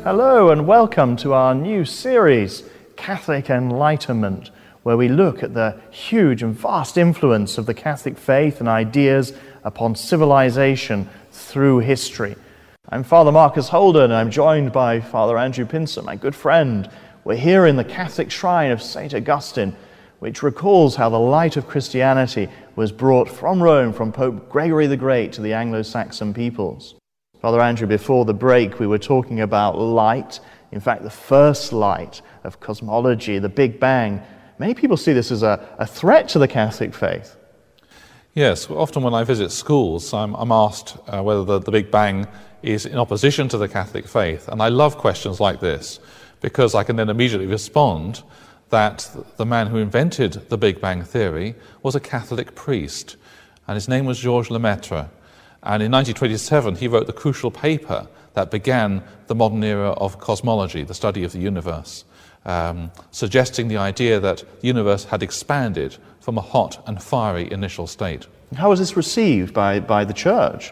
Hello and welcome to our new series, Catholic Enlightenment, where we look at the huge and vast influence of the Catholic faith and ideas upon civilization through history. I'm Father Marcus Holden, and I'm joined by Father Andrew Pinson, my good friend. We're here in the Catholic shrine of St. Augustine, which recalls how the light of Christianity was brought from Rome, from Pope Gregory the Great, to the Anglo-Saxon peoples. Father Andrew, before the break, we were talking about light, in fact, the first light of cosmology, the Big Bang. Many people see this as a threat to the Catholic faith. Yes, often when I visit schools, I'm asked whether the Big Bang is in opposition to the Catholic faith. And I love questions like this, because I can then immediately respond that the man who invented the Big Bang theory was a Catholic priest, and his name was Georges Lemaitre. And in 1927, he wrote the crucial paper that began the modern era of cosmology, the study of the universe, suggesting the idea that the universe had expanded from a hot and fiery initial state. How was this received by the Church?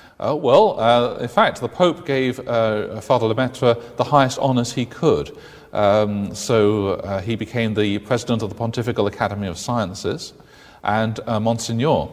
In fact, the Pope gave Father Lemaitre the highest honours he could. So he became the president of the Pontifical Academy of Sciences and Monsignor.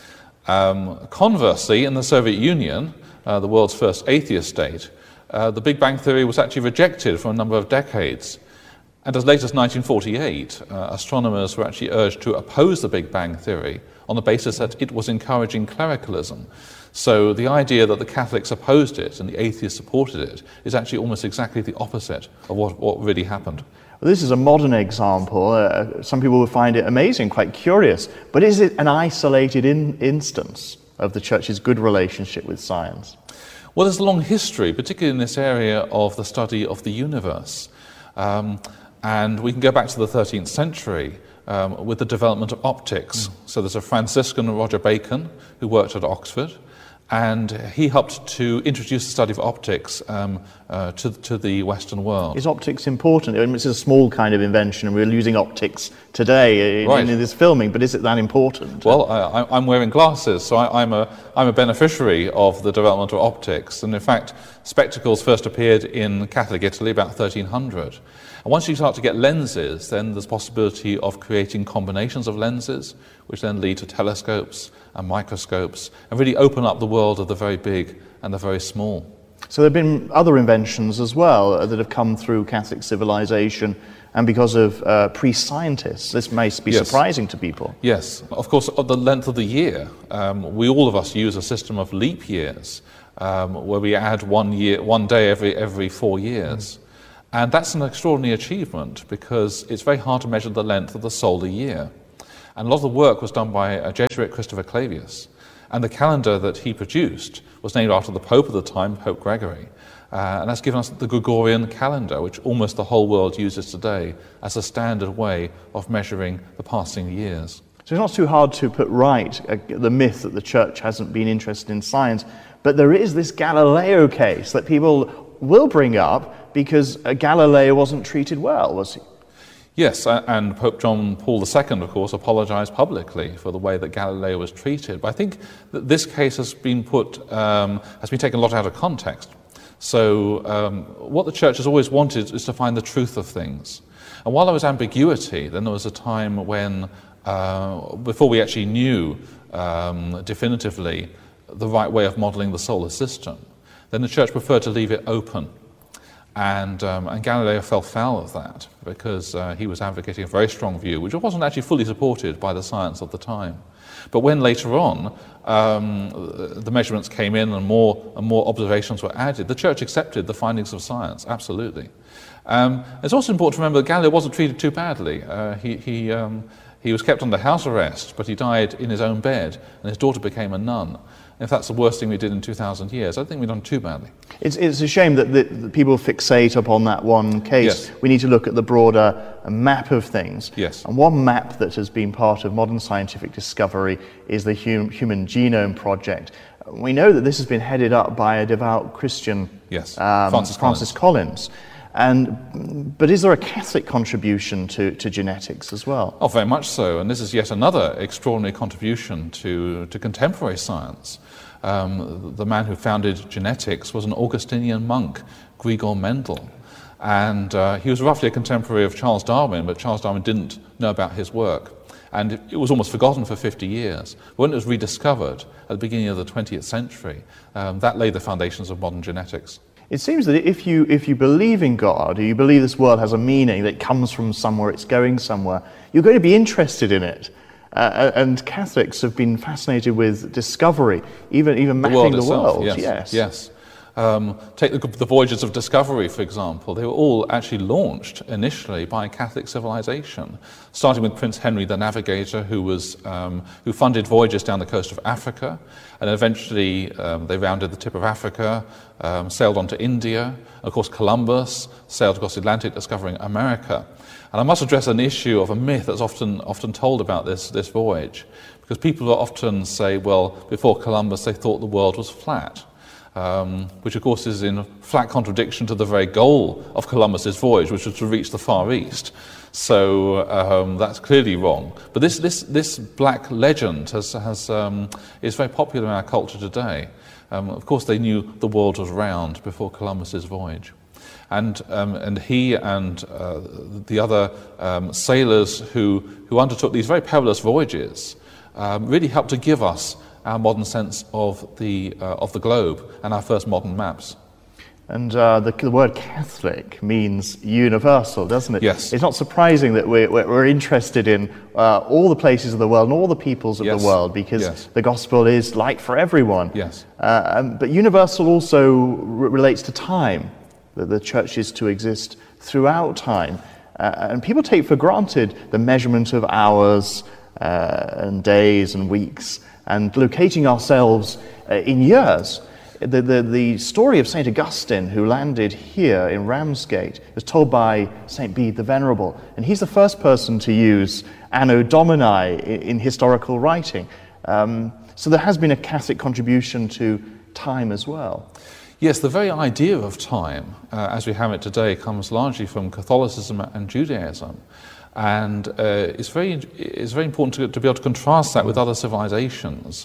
Conversely, in the Soviet Union, the world's first atheist state, the Big Bang theory was actually rejected for a number of decades. And as late as 1948, astronomers were actually urged to oppose the Big Bang theory on the basis that it was encouraging clericalism. So the idea that the Catholics opposed it and the atheists supported it is actually almost exactly the opposite of what really happened. Well, this is a modern example. Some people will find it amazing, quite curious. But is it an isolated instance of the Church's good relationship with science? Well, there's a long history, particularly in this area of the study of the universe. And we can go back to the 13th century with the development of optics. So there's a Franciscan, Roger Bacon, who worked at Oxford, and he helped to introduce the study of optics to the Western world. Is optics important? I mean, it's a small kind of invention, and we're using optics today in this filming, but is it that important? Well, I'm wearing glasses, so I'm a beneficiary of the development of optics. And in fact, spectacles first appeared in Catholic Italy about 1300. And once you start to get lenses, then there's possibility of creating combinations of lenses, which then lead to telescopes and microscopes, and really open up the world of the very big and the very small. So there have been other inventions as well that have come through Catholic civilization, and because of priest-scientists. This may be surprising to people. Yes, of course, the length of the year. All of us use a system of leap years, where we add one day every 4 years. And that's an extraordinary achievement, because it's very hard to measure the length of the solar year. And a lot of the work was done by a Jesuit, Christopher Clavius. And the calendar that he produced was named after the Pope of the time, Pope Gregory. And that's given us the Gregorian calendar, which almost the whole world uses today as a standard way of measuring the passing years. So it's not too hard to put right the myth that the Church hasn't been interested in science, but there is this Galileo case that people will bring up because Galileo wasn't treated well, was he? Yes, and Pope John Paul II, of course, apologized publicly for the way that Galileo was treated. But I think that this case has been taken a lot out of context. So what the Church has always wanted is to find the truth of things. And while there was ambiguity, then there was a time when, before we actually knew definitively the right way of modeling the solar system, then the Church preferred to leave it open. And Galileo fell foul of that, because he was advocating a very strong view, which wasn't actually fully supported by the science of the time. But when later on the measurements came in and more observations were added, the Church accepted the findings of science, absolutely. It's also important to remember that Galileo wasn't treated too badly. He was kept under house arrest, but he died in his own bed, and his daughter became a nun. If that's the worst thing we did in 2,000 years, I think we've done too badly. It's a shame that people fixate upon that one case. Yes. We need to look at the broader map of things. Yes. And one map that has been part of modern scientific discovery is the Human Genome Project. We know that this has been headed up by a devout Christian, Yes. Francis Collins. But is there a Catholic contribution to genetics as well? Oh, very much so. And this is yet another extraordinary contribution to contemporary science. The man who founded genetics was an Augustinian monk, Gregor Mendel. And he was roughly a contemporary of Charles Darwin, but Charles Darwin didn't know about his work. And it was almost forgotten for 50 years. But when it was rediscovered at the beginning of the 20th century, that laid the foundations of modern genetics. It seems that if you believe in God, or you believe this world has a meaning, that it comes from somewhere, it's going somewhere, you're going to be interested in it. And Catholics have been fascinated with discovery, even mapping the world. Yes. Take the voyages of discovery, for example. They were all actually launched initially by Catholic civilization, starting with Prince Henry the Navigator, who funded voyages down the coast of Africa, and eventually they rounded the tip of Africa, sailed on to India. Of course, Columbus sailed across the Atlantic, discovering America. And I must address an issue of a myth that's often told about this voyage, because people often say, well, before Columbus they thought the world was flat. Which of course is in flat contradiction to the very goal of Columbus's voyage, which was to reach the Far East. So that's clearly wrong. But this black legend is very popular in our culture today. Of course, they knew the world was round before Columbus's voyage, and he and the other sailors who undertook these very perilous voyages really helped to give us our modern sense of the globe and our first modern maps. And the word Catholic means universal, doesn't it? Yes. It's not surprising that we're interested in all the places of the world and all the peoples of the world, because the gospel is light for everyone. Yes. But universal also relates to time, that the church is to exist throughout time. And people take for granted the measurement of hours and days and weeks, and locating ourselves in years. The story of St. Augustine, who landed here in Ramsgate, was told by St. Bede the Venerable, and he's the first person to use Anno Domini in historical writing. So there has been a Catholic contribution to time as well. Yes, the very idea of time, as we have it today, comes largely from Catholicism and Judaism. And it's very important to be able to contrast that with other civilizations.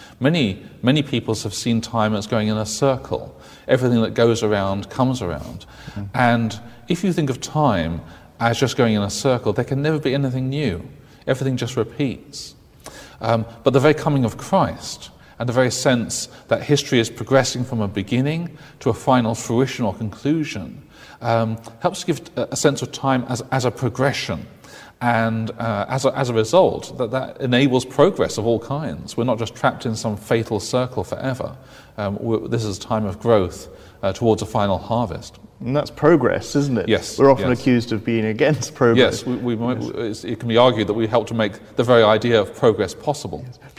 Many peoples have seen time as going in a circle. Everything that goes around comes around. Mm-hmm. And if you think of time as just going in a circle, there can never be anything new. Everything just repeats. But the very coming of Christ and the very sense that history is progressing from a beginning to a final fruition or conclusion helps give a sense of time as a progression. And as a result, that enables progress of all kinds. We're not just trapped in some fatal circle forever. This is a time of growth towards a final harvest. And that's progress, isn't it? Yes. We're often accused of being against progress. Yes, it can be argued that we help to make the very idea of progress possible. Yes.